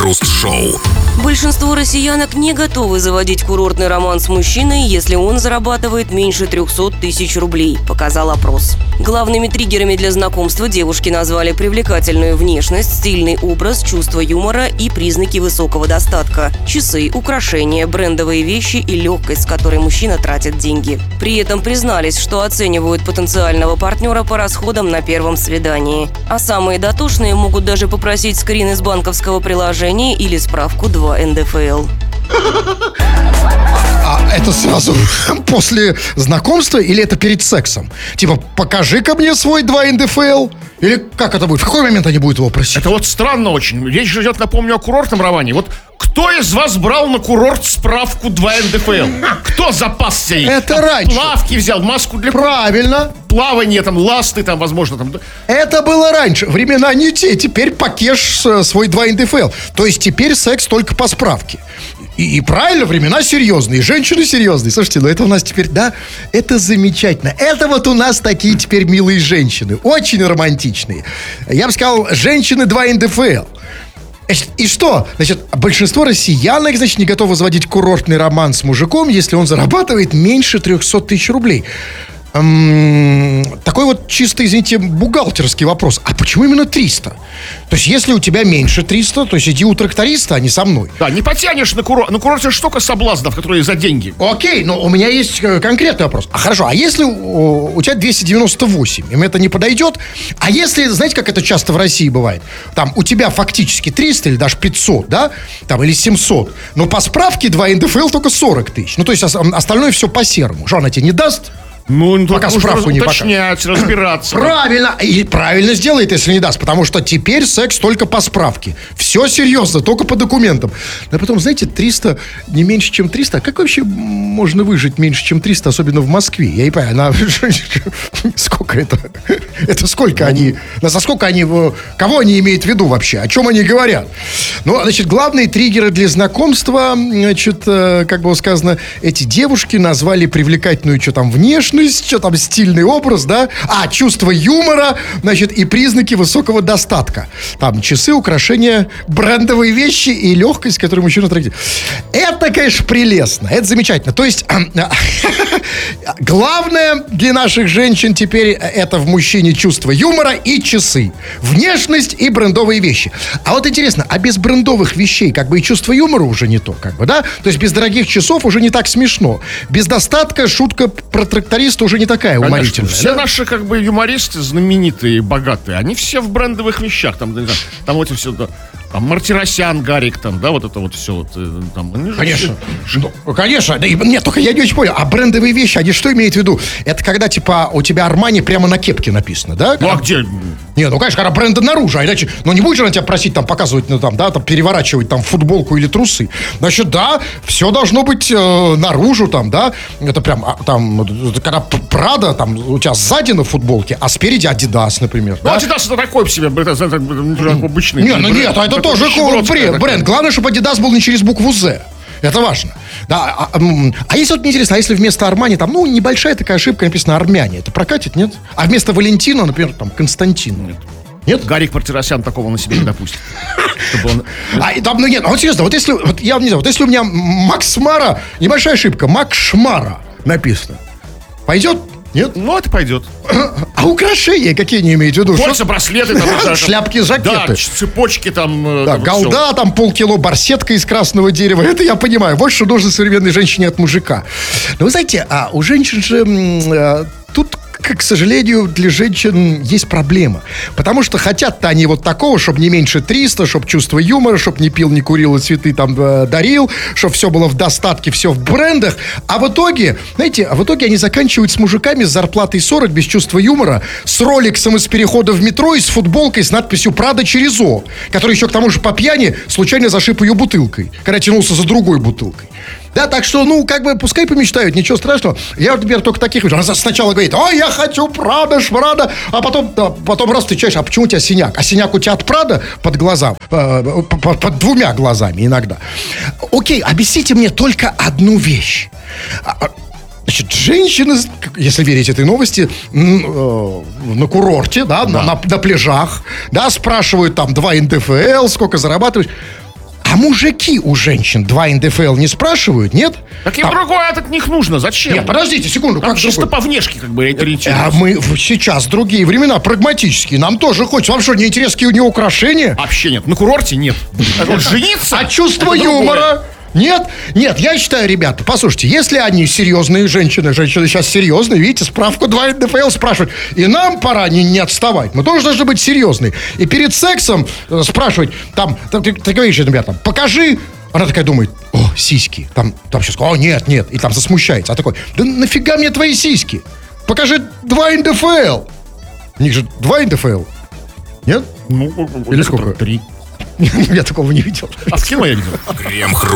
Крем-хруст-шоу. Большинство россиянок не готовы заводить курортный роман с мужчиной, если он зарабатывает меньше 300 тысяч рублей, показал опрос. Главными триггерами для знакомства девушки назвали привлекательную внешность, стильный образ, чувство юмора и признаки высокого достатка – часы, украшения, брендовые вещи и легкость, с которой мужчина тратит деньги. При этом признались, что оценивают потенциального партнера по расходам на первом свидании. А самые дотошные могут даже попросить скрин из банковского приложения или справку 2 НДФЛ. А это сразу после знакомства или это перед сексом? Типа, покажи-ка мне свой 2 НДФЛ. Или как это будет? В какой момент они будут его просить? Это вот странно очень. Речь же идет, напомню, о курортном романе. Вот кто из вас брал на курорт справку 2 НДФЛ? Кто запасся ей? Это там раньше. Плавки взял, маску для Правильно. плавания, там, ласты, там, возможно, там. Это было раньше. Времена не те. Теперь покеш свой 2 НДФЛ. То есть теперь секс только по справке. И правильно, времена серьезные, женщины серьезные. Слушайте, ну это у нас теперь, да, это замечательно. Это вот у нас такие теперь милые женщины, очень романтичные. Я бы сказал, женщины 2 НДФЛ. И что? Значит, большинство россиянок, значит, не готовы заводить курортный роман с мужиком, если он зарабатывает меньше 300 тысяч рублей. Такой вот чисто, извините, бухгалтерский вопрос. А почему именно 300? То есть, если у тебя меньше 300, то есть иди у тракториста, а не со мной. Да, не потянешь на курорт. На курорте штука соблазнов, которые за деньги. Окей, но у меня есть конкретный вопрос. А хорошо, а если у тебя 298, им это не подойдет? А если, знаете, как это часто в России бывает? Там у тебя фактически 300 или даже 500, да? Там, или 700. Но по справке 2 НДФЛ только 40 тысяч. Ну, то есть, остальное все по-серому. Что, она тебе не даст? Ну, пока справку не уточнять, разбираться. Правильно. И правильно сделает, если не даст. Потому что теперь секс только по справке. Все серьезно, только по документам. Но потом, знаете, 300, не меньше, чем 300. А как вообще можно выжить меньше, чем 300, особенно в Москве? Я не понимаю, сколько это? Это сколько они? За сколько они? Кого они имеют в виду вообще? О чем они говорят? Ну, значит, главные триггеры для знакомства, значит, как было сказано, эти девушки назвали привлекательную, что там, внешность, что там, стильный образ, да? Чувство юмора, значит, и признаки высокого достатка. Там часы, украшения, брендовые вещи и легкость, которую мужчина тратит. Это, конечно, прелестно, это замечательно. То есть, главное для наших женщин теперь это в мужчине чувство юмора и часы. Внешность и брендовые вещи. А вот интересно, а без брендовых вещей как бы и чувство юмора уже не то, как бы, да? То есть без дорогих часов уже не так смешно. Без достатка шутка про тракториста уже не такая уморительная. Все наши, как бы, юмористы знаменитые, богатые, они все в брендовых вещах. Там вот все, да, там Мартиросян, Гарик, там, да, вот это вот все. Вот, там, конечно. Конечно. Нет, только я не очень понял. А брендовые вещи, они что имеют в виду? Это когда, типа, у тебя Армани прямо на кепке написано, да? Ну, а где? Не, ну, конечно, когда бренды наружу, а иначе, ну, не будет же она тебя просить там показывать, ну, там, да, там, переворачивать там футболку или трусы. Значит, да, все должно быть наружу, там, да, это прям, там, когда Прада, там, у тебя сзади на футболке, а спереди Адидас, например. Ну, Адидас это такой себе, это обычный. Нет, ну, нет, это тоже бренд. Главное, чтобы Адидас был не через букву «З». Это важно. Да, а если вот мне интересно, а если вместо Армани там, ну, небольшая такая ошибка, написано «Армяне», это прокатит, нет? А вместо Валентина, например, там, Константин. Нет? Гарик Мартиросян такого на себе не допустит. Чтобы он... ну нет, вот серьезно, вот если, вот я не знаю, вот если у меня Макс Мара, небольшая ошибка, Макс Шмара написано, пойдет? Нет? Ну, это пойдет. А украшения какие они имеют в виду? Кольца, браслеты, там, шляпки, жакеты. Да, цепочки там. Да, голда, там полкило барсетка из красного дерева. Это я понимаю. Вот что нужно современной женщине от мужика. Но вы знаете, у женщин же тут, к сожалению, для женщин есть проблема. Потому что хотят-то они вот такого, чтобы не меньше 300, чтобы чувство юмора, чтобы не пил, не курил и цветы там дарил, чтобы все было в достатке, все в брендах. А в итоге, знаете, они заканчивают с мужиками с зарплатой 40, без чувства юмора, с роликсом из перехода в метро и с футболкой с надписью «Прада через О», который еще к тому же по пьяни случайно зашиб ее бутылкой, когда тянулся за другой бутылкой. Да, так что, ну, как бы, пускай помечтают, ничего страшного. Я, например, только таких вижу. Она сначала говорит: ой, я хочу Прада, шмрада. А потом раз встречаешь, а почему у тебя синяк? А синяк у тебя от Прада под глазом, под 2 глазами иногда. Окей, объясните мне только одну вещь. Значит, женщины, если верить этой новости, на курорте, да. На пляжах, да, спрашивают там 2 НДФЛ, сколько зарабатываешь. А мужики у женщин 2 НДФЛ не спрашивают, нет? Так им другое от них нужно. Зачем? Нет, подождите секунду. Там Как чисто другое? по внешке как бы ориентируются. А мы сейчас другие времена, прагматические. Нам тоже хочется. Вам что, не интересные у него украшения? Вообще нет. На курорте нет. А вот жениться... А чувство это другое. юмора? Нет? Нет, я считаю, ребята, послушайте, если они серьезные женщины сейчас серьезные, видите, справку 2 НДФЛ спрашивают, и нам пора не отставать, мы тоже должны быть серьезные. И перед сексом спрашивать, ты говоришь, например, покажи, она такая думает, о, сиськи, там сейчас, о, нет, и там засмущается, а такой, да нафига мне твои сиськи? Покажи 2 НДФЛ. У них же 2 НДФЛ, нет? Ну, Или сколько? 3. Я такого не видел. А в кино я видел. Крем-хруст.